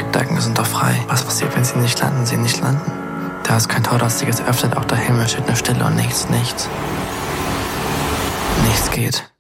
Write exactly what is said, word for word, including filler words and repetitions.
Triebwerke sind doch frei. Was passiert, wenn sie nicht landen? Sie nicht landen. Da ist kein Tor, das sich öffnet, auch der Himmel steht nur Stille und nichts, nichts. Nichts geht.